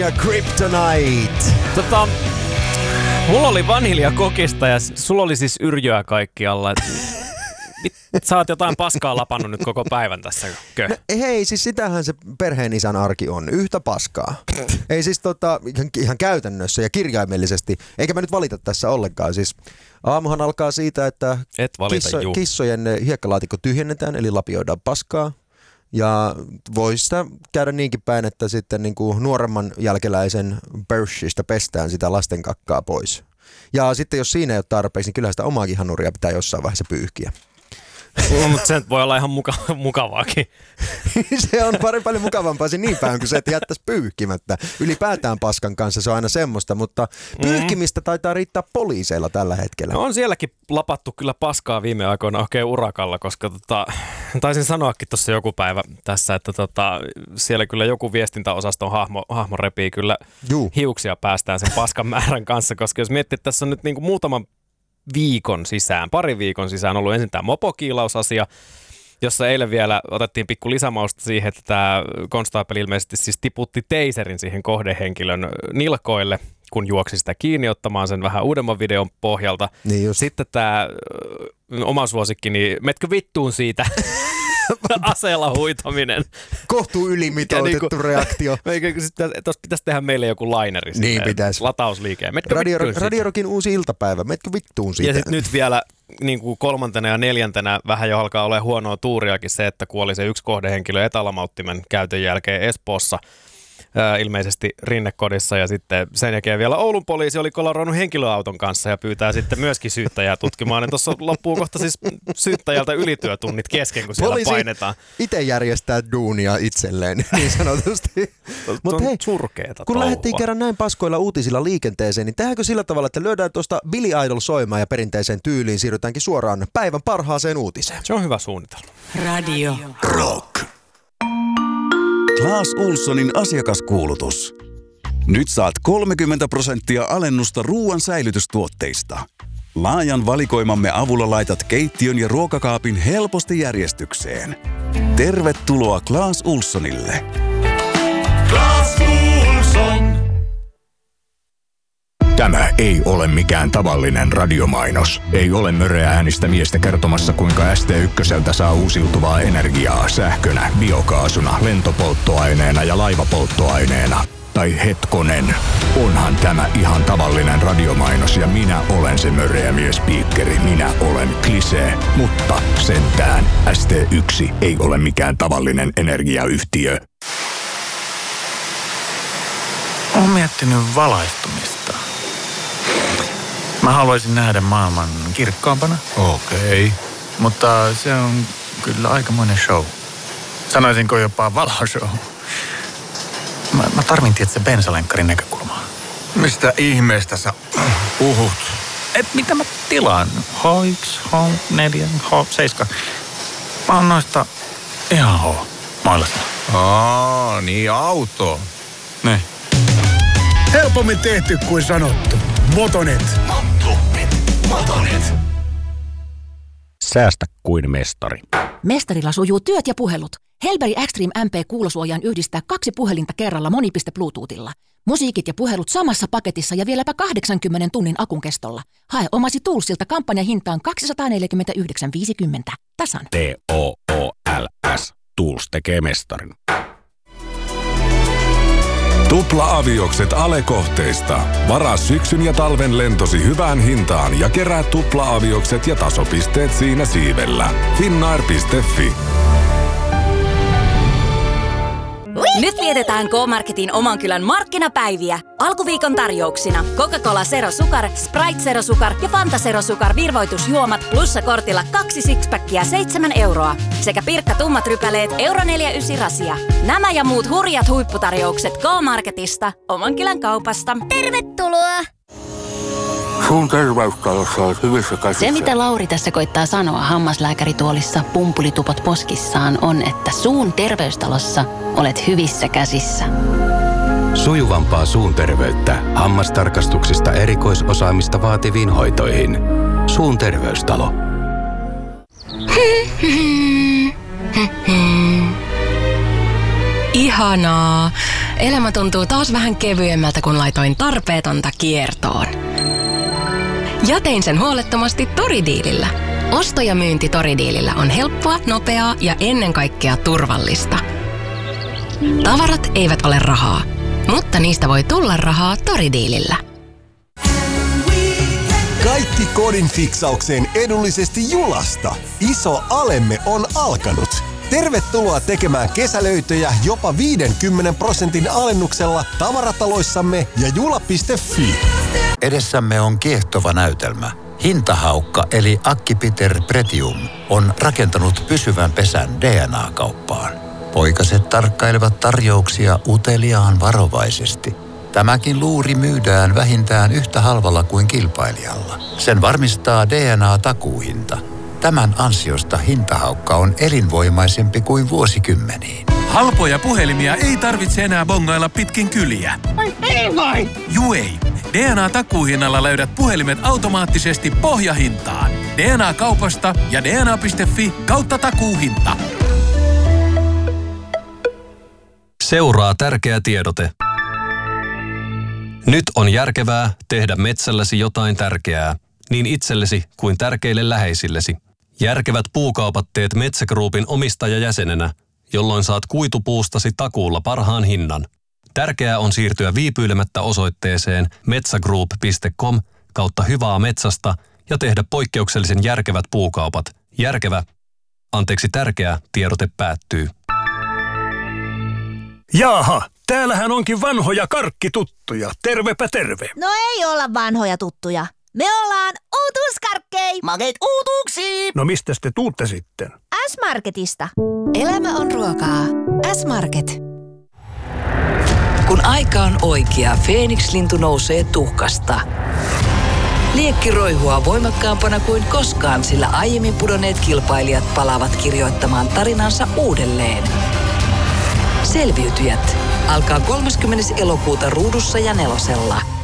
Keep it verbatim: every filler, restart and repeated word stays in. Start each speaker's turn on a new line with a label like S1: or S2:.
S1: ja Kryptonite.
S2: Tota, mulla oli vaniljakokista ja sulla oli siis yrjöä kaikkialla. Sä oot jotain paskaa lapannut nyt koko päivän tässä, kö?
S1: No, hei, siis sitähän se perheen isän arki on. Yhtä paskaa. Ei siis tota, ihan, ihan käytännössä ja kirjaimellisesti. Eikä mä nyt valita tässä ollenkaan. Siis aamuhan alkaa siitä, että
S2: Et valita,
S1: kisso, kissojen hiekkalaatikko tyhjennetään, eli lapioidaan paskaa. Ja voi sitä käydä niinkin päin, että sitten niin kuin nuoremman jälkeläisen pörssistä pestään sitä lasten kakkaa pois. Ja sitten jos siinä ei ole tarpeeksi, niin kyllähän sitä omaakin hanuria pitää jossain vaiheessa pyyhkiä.
S2: No, mutta se voi olla ihan muka- mukavaakin.
S1: Se on pari paljon mukavampaa se niin päin kuin se, että jättäisi pyyhkimättä. Ylipäätään paskan kanssa se on aina semmoista, mutta pyyhkimistä taitaa riittää poliiseilla tällä hetkellä.
S2: No on sielläkin lapattu kyllä paskaa viime aikoina oikein urakalla, koska tota, taisin sanoakin tuossa joku päivä tässä, että tota, siellä kyllä joku viestintäosaston hahmo, hahmo repii kyllä Juu. hiuksia päästään sen paskan määrän kanssa, koska jos miettii, että tässä on nyt niin kuin muutaman viikon sisään, pari viikon sisään ollut ensin tämä mopokiilausasia, jossa eilen vielä otettiin pikku lisämausta siihen, että tämä konstaapeli ilmeisesti siis tiputti teiserin siihen kohdehenkilön nilkoille, kun juoksi sitä kiinni ottamaan sen vähän uudemman videon pohjalta.
S1: Niin
S2: sitten tämä oma suosikki, niin metkö vittuun siitä? Aseella huitaminen.
S1: Kohtuu ylimitoitettu niinku, reaktio.
S2: Tuossa pitäisi tehdä meille joku laineri.
S1: Niin pitäisi.
S2: Latausliike.
S1: Radio, Radiorokin uusi iltapäivä. Metkö vittuun siitä?
S2: Ja sitten nyt vielä niin kuin kolmantena ja neljäntenä vähän jo alkaa olla huonoa tuuriakin se, että kuoli se yksi kohdehenkilö etalamauttimen käytön jälkeen Espoossa. Ää, ilmeisesti Rinnekodissa ja sitten sen jälkeen vielä Oulun poliisi oli kolaroinut henkilöauton kanssa ja pyytää sitten myöskin syyttäjää tutkimaan. Tuossa loppuu kohta siis syyttäjältä ylityötunnit kesken, kun siellä
S1: poliisi
S2: painetaan.
S1: Itse järjestää duunia itselleen, niin sanotusti. Mutta hei,
S2: surkeeta
S1: kun
S2: touhua.
S1: lähdettiin kerran näin paskoilla uutisilla liikenteeseen, niin tehdäänkö sillä tavalla, että löydään tuosta Billy Idol soimaan ja perinteiseen tyyliin siirrytäänkin suoraan päivän parhaaseen uutiseen.
S2: Se on hyvä suunnitelma.
S3: Radio
S4: Rock. Claes Ohlsonin asiakaskuulutus. Nyt saat kolmekymmentä prosenttia alennusta ruoan säilytystuotteista. Laajan valikoimamme avulla laitat keittiön ja ruokakaapin helposti järjestykseen. Tervetuloa Claes Ohlsonille.
S5: Claes Ohlson.
S6: Tämä ei ole mikään tavallinen radiomainos. Ei ole möreä äänistä miestä kertomassa, kuinka S T yksi saa uusiutuvaa energiaa sähkönä, biokaasuna, lentopolttoaineena ja laivapolttoaineena. Tai hetkonen, onhan tämä ihan tavallinen radiomainos ja minä olen se möreä miespiikkeri. Minä olen Klisee, mutta sentään S T yksi ei ole mikään tavallinen energiayhtiö.
S7: Olen miettinyt valaistumista. Mä haluaisin nähdä maailman kirkkaampana.
S6: Okei. Okay.
S7: Mutta se on kyllä aikamoinen show. Sanoisinko jopa valoshow. Mä, mä tarvin tietysti bensalenkkarin näkökulmaa.
S6: Mistä ihmeestä sä puhut?
S7: Et mitä mä tilaan? H yksi, H neljä, H seitsemän. Mä oon noista ihan H. Mailasena.
S6: Aa, niin auto.
S7: Ne.
S5: Helpommin tehty kuin sanottu. Motonet. Motonet. Motonet.
S8: Säästä kuin mestari.
S9: Mestarilla sujuu työt ja puhelut. Helberi Extreme M P-kuulosuojaan yhdistää kaksi puhelinta kerralla monipiste Bluetoothilla. Musiikit ja puhelut samassa paketissa ja vieläpä kahdeksankymmenen tunnin akun kestolla. Hae omasi Toolsilta kampanjahintaan kaksisataaneljäkymmentäyhdeksän pilkku viisikymmentä. Tasan.
S8: T O O L S. Tools tekee mestarin.
S10: Tupla-aviokset alekohteista. Varaa syksyn ja talven lentosi hyvään hintaan ja kerää tupla-aviokset ja tasopisteet siinä siivellä. finnair piste fi.
S11: Nyt vietetään K-Marketin oman kylän markkinapäiviä. Alkuviikon tarjouksina Coca-Cola Zero Sukar, Sprite Zero Sukar ja Fanta Zero Sukar virvoitusjuomat plussa kortilla kaksi sixpackia seitsemän euroa. Sekä Pirkka tummat rypäleet euro neljäkymmentäyhdeksän rasia. Nämä ja muut hurjat huipputarjoukset K-Marketista, oman kylän kaupasta. Tervetuloa!
S12: Suun terveystalossa olet hyvissä käsissä.
S13: Se, mitä Lauri tässä koittaa sanoa hammaslääkärituolissa pumpulitupot poskissaan, on, että suun terveystalossa olet hyvissä käsissä.
S14: Sujuvampaa suun terveyttä hammastarkastuksista erikoisosaamista vaativiin hoitoihin. Suun terveystalo.
S3: Ihanaa. Elämä tuntuu taas vähän kevyemmältä, kun laitoin tarpeetonta kiertoon. Ja tein sen huolettomasti Toridiilillä. Osto- ja myynti Toridiilillä on helppoa, nopeaa ja ennen kaikkea turvallista. Tavarat eivät ole rahaa, mutta niistä voi tulla rahaa Toridiilillä.
S15: Kaikki kodin fiksaukseen edullisesti Julasta. Iso alemme on alkanut. Tervetuloa tekemään kesälöitöjä jopa viidenkymmenen prosentin alennuksella tavarataloissamme ja jula piste fi.
S16: Edessämme on kiehtova näytelmä. Hintahaukka eli Acquipiter Pretium on rakentanut pysyvän pesän D N A-kauppaan. Poikaset tarkkailevat tarjouksia uteliaan varovaisesti. Tämäkin luuri myydään vähintään yhtä halvalla kuin kilpailijalla. Sen varmistaa D N A-takuuhinta. Tämän ansiosta hintahaukka on elinvoimaisempi kuin vuosikymmeniin.
S17: Halpoja puhelimia ei tarvitse enää bongailla pitkin kyliä.
S5: Ei vai!
S17: Juu ei. D N A-takuuhinnalla löydät puhelimet automaattisesti pohjahintaan. D N A-kaupasta ja D N A piste fi kautta takuuhinta.
S18: Seuraa tärkeä tiedote. Nyt on järkevää tehdä metsälläsi jotain tärkeää, niin itsellesi kuin tärkeille läheisillesi. Järkevät puukaupat teet Metsä Groupin omistajajäsenenä, jolloin saat kuitupuustasi takuulla parhaan hinnan. Tärkeää on siirtyä viipyilemättä osoitteeseen metsägroup piste com kautta hyvää metsästä ja tehdä poikkeuksellisen järkevät puukaupat. Järkevä, anteeksi tärkeä, tiedote päättyy.
S5: Jaaha, täällähän onkin vanhoja karkkituttuja. Tervepä terve.
S19: No ei olla vanhoja tuttuja. Me ollaan uutuuskarkkei. Makeet uutuuksiin.
S5: No mistäs te tuutte sitten?
S19: S-Marketista.
S20: Elämä on ruokaa. S-Market. Kun aika on oikea, Feeniks-lintu nousee tuhkasta. Liekki roihua voimakkaampana kuin koskaan, sillä aiemmin pudonneet kilpailijat palaavat kirjoittamaan tarinansa uudelleen. Selviytyjät alkaa kolmaskymmenes elokuuta Ruudussa ja Nelosella.